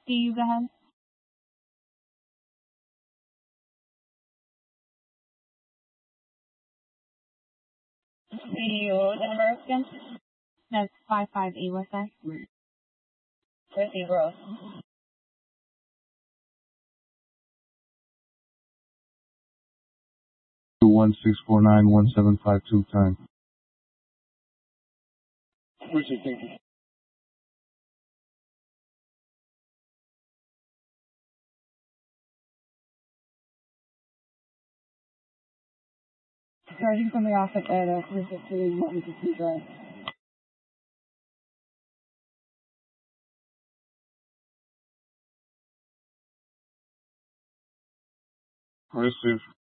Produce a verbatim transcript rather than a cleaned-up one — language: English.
fifty, you go ahead. The what number again? That's five five eight West Side. Where's the gross? one six four nine one seven five two time. Appreciate it, thank you. Charging something off at uh, three fifty, one fifty drive. Receive.